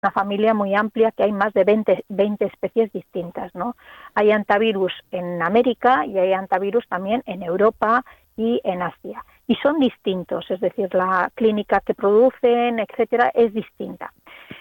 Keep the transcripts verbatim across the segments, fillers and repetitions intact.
una familia muy amplia, que hay más de veinte, veinte especies distintas, ¿no? Hay hantavirus en América y hay hantavirus también en Europa y en Asia. Y son distintos, es decir, la clínica que producen, etcétera, es distinta.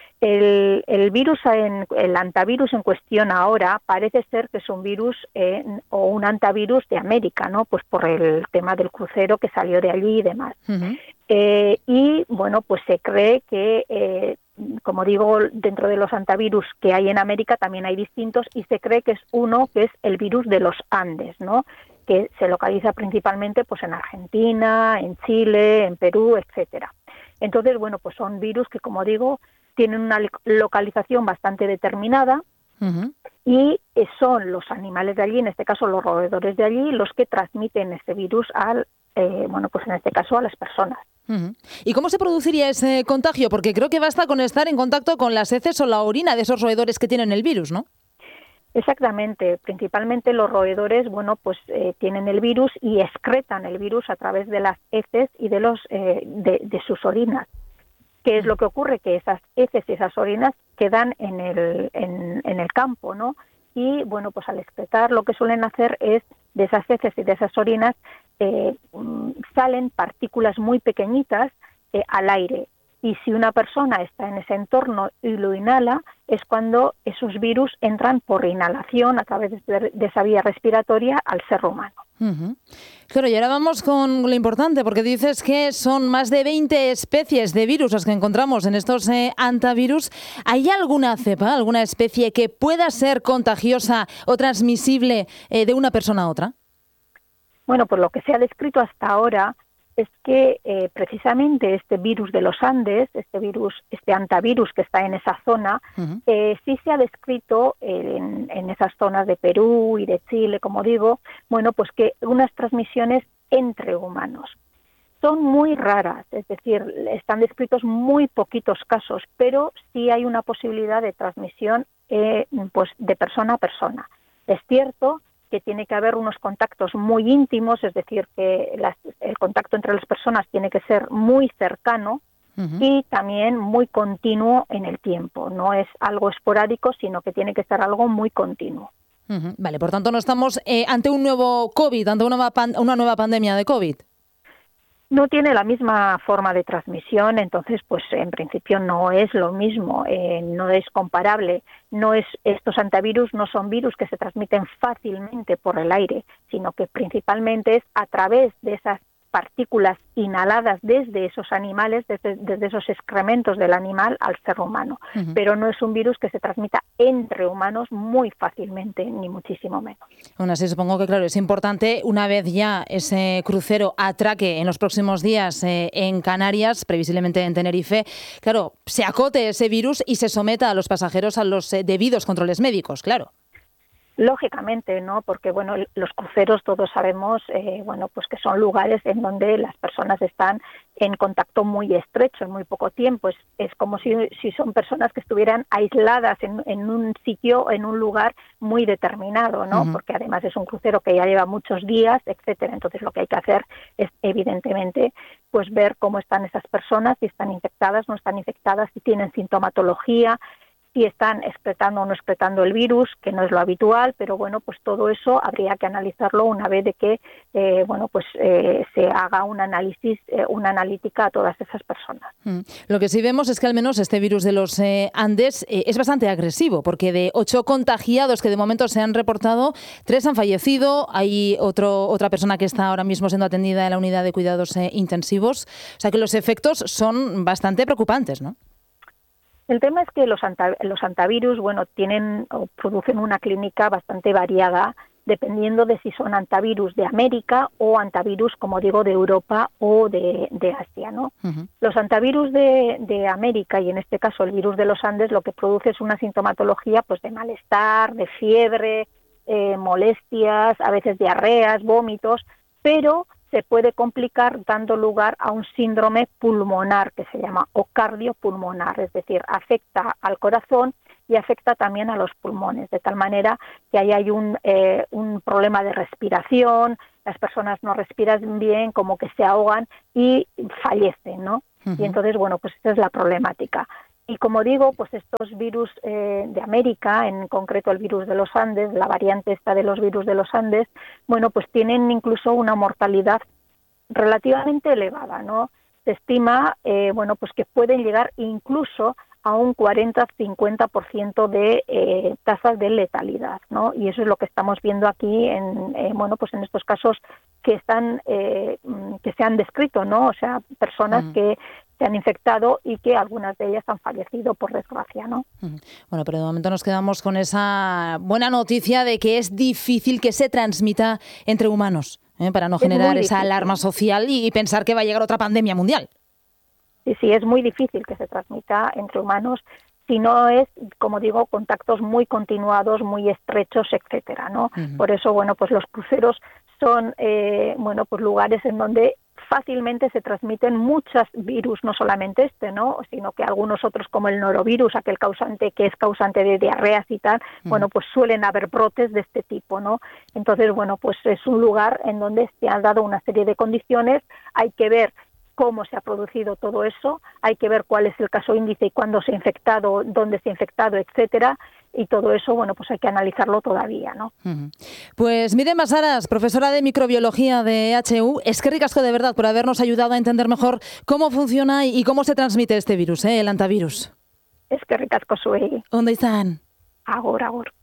El, el virus, en, el hantavirus en cuestión ahora parece ser que es un virus eh, o un hantavirus de América, ¿no? Pues por el tema del crucero que salió de allí y demás. Uh-huh. Eh, y bueno, pues se cree que, eh, como digo, dentro de los hantavirus que hay en América también hay distintos y se cree que es uno que es el virus de los Andes, ¿no? Que se localiza principalmente pues en Argentina, en Chile, en Perú, etcétera. Entonces, bueno, pues son virus que, como digo, tienen una localización bastante determinada uh-huh. y son los animales de allí, en este caso los roedores de allí, los que transmiten ese virus al, eh, bueno, pues en este caso a las personas. Uh-huh. ¿Y cómo se produciría ese contagio? Porque creo que basta con estar en contacto con las heces o la orina de esos roedores que tienen el virus, ¿no? Exactamente, principalmente los roedores, bueno, pues eh, tienen el virus y excretan el virus a través de las heces y de los eh, de, de sus orinas. ¿Qué es lo que ocurre? Que esas heces y esas orinas quedan en el, en, en el campo, ¿no? Y, bueno, pues al excretar lo que suelen hacer es, de esas heces y de esas orinas, eh, salen partículas muy pequeñitas eh, al aire. Y si una persona está en ese entorno y lo inhala, es cuando esos virus entran por inhalación a través de, de esa vía respiratoria al ser humano. Uh-huh. Claro, y ahora vamos con lo importante, porque dices que son más de veinte especies de virus las que encontramos en estos eh, hantavirus. ¿Hay alguna cepa, alguna especie que pueda ser contagiosa o transmisible eh, de una persona a otra? Bueno, por lo que se ha descrito hasta ahora, es que eh, precisamente este virus de los Andes, este virus, este hantavirus que está en esa zona, uh-huh. eh, sí se ha descrito eh, en, en esas zonas de Perú y de Chile, como digo, bueno, pues que unas transmisiones entre humanos. Son muy raras, es decir, están descritos muy poquitos casos, pero sí hay una posibilidad de transmisión eh, pues de persona a persona. Es cierto que tiene que haber unos contactos muy íntimos, es decir, que las, el contacto entre las personas tiene que ser muy cercano uh-huh. y también muy continuo en el tiempo. No es algo esporádico, sino que tiene que ser algo muy continuo. Uh-huh. Vale, por tanto no estamos eh, ante un nuevo COVID, ante una nueva, pan- una nueva pandemia de COVID. No tiene la misma forma de transmisión, entonces, pues en principio no es lo mismo, eh, no es comparable. No es estos hantavirus no son virus que se transmiten fácilmente por el aire, sino que principalmente es a través de esas partículas inhaladas desde esos animales, desde, desde esos excrementos del animal al ser humano. Uh-huh. Pero no es un virus que se transmita entre humanos muy fácilmente, ni muchísimo menos. Aún así, supongo que, claro, es importante, una vez ya ese crucero atraque en los próximos días eh, en Canarias, previsiblemente en Tenerife, claro, se acote ese virus y se someta a los pasajeros a los eh, debidos controles médicos, claro. Lógicamente, ¿no? Porque, bueno, los cruceros todos sabemos, eh, bueno, pues que son lugares en donde las personas están en contacto muy estrecho en muy poco tiempo. Es, es como si, si son personas que estuvieran aisladas en, en un sitio, en un lugar muy determinado, ¿no? Uh-huh. Porque además es un crucero que ya lleva muchos días, etcétera. Entonces lo que hay que hacer es, evidentemente, pues ver cómo están esas personas, si están infectadas, no están infectadas, si tienen sintomatología, si están excretando o no excretando el virus, que no es lo habitual, pero bueno, pues todo eso habría que analizarlo una vez de que, eh, bueno, pues eh, se haga un análisis, eh, una analítica a todas esas personas. Mm. Lo que sí vemos es que al menos este virus de los eh, Andes eh, es bastante agresivo, porque de ocho contagiados que de momento se han reportado, tres han fallecido, hay otro, otra persona que está ahora mismo siendo atendida en la unidad de cuidados eh, intensivos, o sea que los efectos son bastante preocupantes, ¿no? El tema es que los, anta, los hantavirus, bueno, tienen o producen una clínica bastante variada, dependiendo de si son hantavirus de América o hantavirus, como digo, de Europa o de, de Asia, ¿no? Uh-huh. Los hantavirus de, de América, y en este caso el virus de los Andes, lo que produce es una sintomatología pues de malestar, de fiebre, eh, molestias, a veces diarreas, vómitos, pero se puede complicar dando lugar a un síndrome pulmonar que se llama o cardiopulmonar, es decir, afecta al corazón y afecta también a los pulmones, de tal manera que ahí hay un, eh, un problema de respiración, las personas no respiran bien, como que se ahogan y fallecen, ¿no? Uh-huh. Y entonces, bueno, pues esa es la problemática. Y como digo, pues estos virus eh, de América, en concreto el virus de los Andes, la variante esta de los virus de los Andes, bueno, pues tienen incluso una mortalidad relativamente elevada, ¿no? Se estima, eh, bueno, pues que pueden llegar incluso a un cuarenta a cincuenta por ciento de eh, tasas de letalidad, ¿no? Y eso es lo que estamos viendo aquí en, eh, bueno, pues en estos casos que están, eh, que se han descrito, ¿no? O sea, personas mm. que se han infectado y que algunas de ellas han fallecido, por desgracia, ¿no? Bueno, pero de momento nos quedamos con esa buena noticia de que es difícil que se transmita entre humanos, ¿eh? Para no es generar esa alarma social y pensar que va a llegar otra pandemia mundial. Sí, sí, es muy difícil que se transmita entre humanos si no es, como digo, contactos muy continuados, muy estrechos, etcétera, ¿no? Uh-huh. Por eso, bueno, pues los cruceros son, eh, bueno, pues lugares en donde fácilmente se transmiten muchos virus, no solamente este, ¿no? Sino que algunos otros, como el norovirus, aquel causante que es causante de diarreas y tal, uh-huh. bueno, pues suelen haber brotes de este tipo, ¿no? Entonces, bueno, pues es un lugar en donde se han dado una serie de condiciones, hay que ver cómo se ha producido todo eso, hay que ver cuál es el caso índice y cuándo se ha infectado, dónde se ha infectado, etcétera, y todo eso, bueno, pues hay que analizarlo todavía, ¿no? Uh-huh. Pues Miren Masaras, profesora de microbiología de H U, es que ricasco de verdad por habernos ayudado a entender mejor cómo funciona y cómo se transmite este virus, ¿eh? El hantavirus. Es que ricasco zuei. ¿Dónde están? Agur, agur.